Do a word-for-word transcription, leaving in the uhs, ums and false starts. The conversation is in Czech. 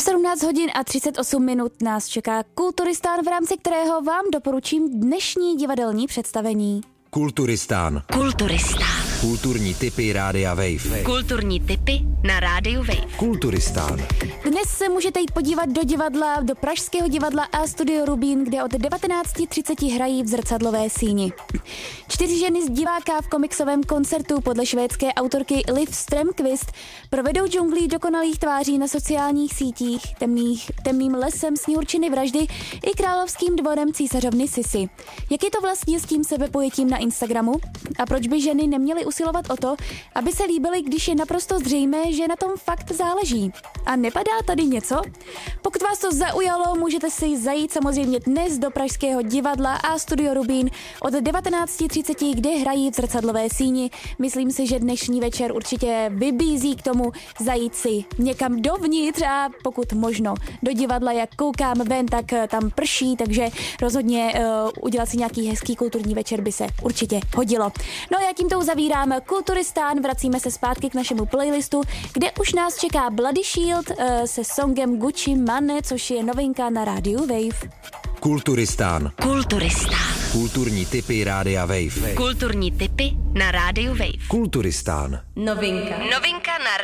sedmnáct hodin a třicet osm minut nás čeká Kulturistán, v rámci kterého vám doporučím dnešní divadelní představení. Kulturistán. Kulturistán. Kulturní tipy Rádia Wave. Kulturní tipy na Rádiu Wave. Kulturistán. Dnes se můžete jít podívat do divadla, do Pražského divadla a Studio Rubín, kde od devatenáct třicet hrají v zrcadlové síni. Čtyři ženy z diváka v komiksovém koncertu podle švédské autorky Liv Strömquist provedou džunglí dokonalých tváří na sociálních sítích, temných, temným lesem sněhurčiny vraždy i královským dvorem císařovny Sisy. Jak je to vlastně s tím sebepojetím na Instagramu? A proč by ženy neměly usilovat o to, aby se líbily, když je naprosto zřejmé, že na tom fakt záleží? A nepadá tady něco? Pokud vás to zaujalo, můžete si zajít samozřejmě dnes do Pražského divadla a Studio Rubín od devatenáct třicet, kde hrají v zrcadlové síni. Myslím si, že dnešní večer určitě vybízí k tomu zajít si někam dovnitř a pokud možno do divadla. Jak koukám ven, tak tam prší, takže rozhodně uh, udělat si nějaký hezký kulturní večer by se určitě hodilo. No a já tímto uzavírám Kulturistán, vracíme se zpátky k našemu playlistu, kde už nás čeká Bloody Shield uh, se songem Gucci Mane, což je novinka na rádiu Wave. Kulturistán. Kulturistán. Kulturní tipy Rádia Wave. Kulturní tipy na Rádiu Wave. Kulturistán. Novinka. Novinka na